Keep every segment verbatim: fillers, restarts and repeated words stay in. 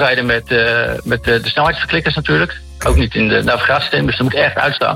rijden met, uh, met uh, de snelheidsverklikkers natuurlijk. Ook niet in de navigatiesysteem, dus dat moet echt uitstaan.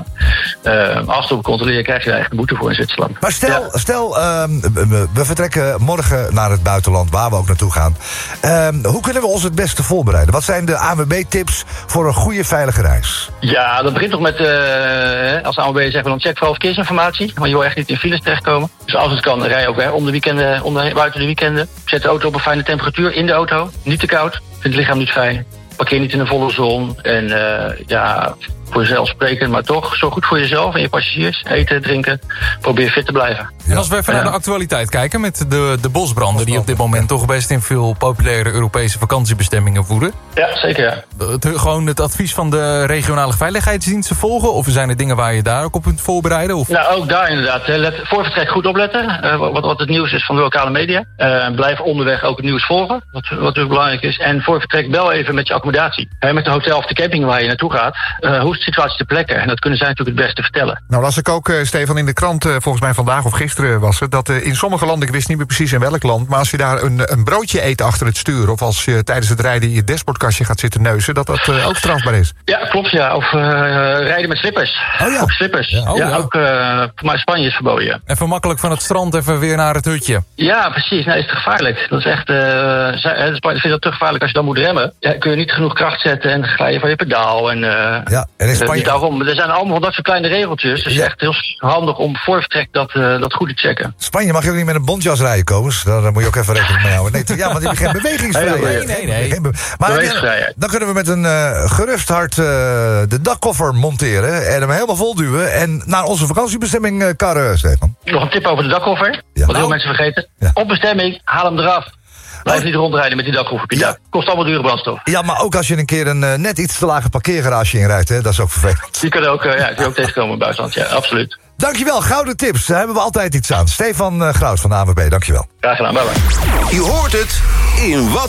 Uh, als we controleren, krijg je daar echt een boete voor in Zwitserland. Maar stel, ja. stel uh, we vertrekken morgen naar het buitenland, waar we ook naartoe gaan. Uh, hoe kunnen we ons het beste voorbereiden? Wat zijn de A N W B-tips voor een goede, veilige reis? Ja, dat begint toch met, uh, als A N W B zeggen we dan check vooral verkeersinformatie. Want je wil echt niet in files terechtkomen. Dus als het kan, rij je ook hè, om de weekenden, om de, buiten de weekenden. Zet de auto op een fijne temperatuur in de auto. Niet te koud, vindt het lichaam niet fijn. Parkeer niet in de volle zon. En uh, ja, voor jezelf spreken, maar toch, zorg goed voor jezelf en je passagiers. Eten, drinken. Probeer fit te blijven. Ja. En als we even naar de actualiteit kijken met de, de bosbranden... die op dit moment toch best in veel populaire Europese vakantiebestemmingen woeden. Ja, zeker ja. Het, gewoon het advies van de regionale veiligheidsdiensten volgen? Of zijn er dingen waar je daar ook op kunt voorbereiden? Of? Nou, ook daar inderdaad. Let, voor vertrek goed opletten. Uh, wat, wat het nieuws is van de lokale media. Uh, blijf onderweg ook het nieuws volgen. Wat, wat natuurlijk belangrijk is. En voor vertrek bel even met je accommodatie. Uh, met de hotel of de camping waar je naartoe gaat. Uh, hoe is de situatie ter plekke? En dat kunnen zij natuurlijk het beste vertellen. Nou las ik ook, uh, Stefan, in de krant, uh, volgens mij vandaag of gisteren was het... dat uh, in sommige landen, ik wist niet meer precies in welk land... maar als je daar een, een broodje eet achter het stuur... of als je tijdens het rijden in je dashboardkastje gaat zitten neuzen... dat dat uh, ook strafbaar is. Ja, klopt ja. Of uh, rijden met slippers. Oh ja. Op slippers. Ja, oh, ja, ja. ook uh, voor mij Spanje is verboden. Ja. Even makkelijk van het strand even weer naar het hutje. Ja, precies. Nee, is te gevaarlijk. Dat is echt... Uh, zij, ik vind dat te gevaarlijk als je dan moet remmen. Ja, kun je niet genoeg kracht zetten en glij je van je pedaal. En, uh, ja, en in Spanje... daarom, er zijn allemaal dat soort kleine regeltjes. Dus ja. echt heel handig om voor vertrek dat, uh, dat goed te checken. Spanje mag je ook niet met een bontjas rijden, Kobus. Daar, daar moet je ook even rekening mee houden. Nee, ja, want die hebben geen bewegingsvrijheid. Nee, nee, nee. Geen be- maar ja, dan kunnen we met een uh, gerust hart uh, de dakkoffer monteren... en hem helemaal volduwen en naar onze vakantiebestemming uh, karren, Stefan. Nog een tip over de dakkoffer. Ja. Wat Nou. veel mensen vergeten. Ja. Op bestemming, haal hem eraf. Blijf niet rondrijden met die dakkoffer op je Ja. dak. Kost allemaal dure brandstof. Ja, maar ook als je een keer een uh, net iets te lage parkeergarage inrijdt, hè, dat is ook vervelend. Die kunnen ook, uh, ja, die ook tegenkomen in het buitenland. Ja, absoluut. Dankjewel, gouden tips. Daar hebben we altijd iets aan. Stefan uh, Graus van de A N W B, dankjewel. Graag gedaan, bye bye. Je hoort het in Wat